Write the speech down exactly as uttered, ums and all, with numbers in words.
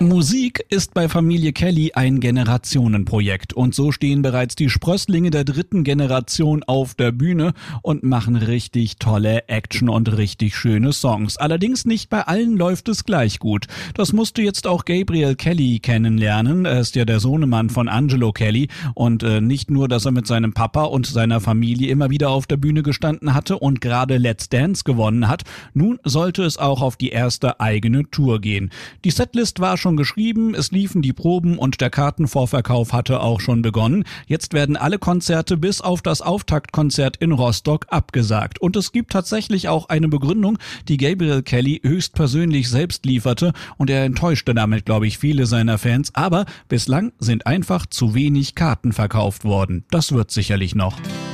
Musik ist bei Familie Kelly ein Generationenprojekt und so stehen bereits die Sprösslinge der dritten Generation auf der Bühne und machen richtig tolle Action und richtig schöne Songs. Allerdings nicht bei allen läuft es gleich gut. Das musste jetzt auch Gabriel Kelly kennenlernen. Er ist ja der Sohnemann von Angelo Kelly und äh, nicht nur, dass er mit seinem Papa und seiner Familie immer wieder auf der Bühne gestanden hatte und gerade Let's Dance gewonnen hat. Nun sollte es auch auf die erste eigene Tour gehen. Die Setlist war schon geschrieben, es liefen die Proben und der Kartenvorverkauf hatte auch schon begonnen. Jetzt werden alle Konzerte bis auf das Auftaktkonzert in Rostock abgesagt. Und es gibt tatsächlich auch eine Begründung, die Gabriel Kelly höchstpersönlich selbst lieferte und er enttäuschte damit, glaube ich, viele seiner Fans. Aber bislang sind einfach zu wenig Karten verkauft worden. Das wird sicherlich noch.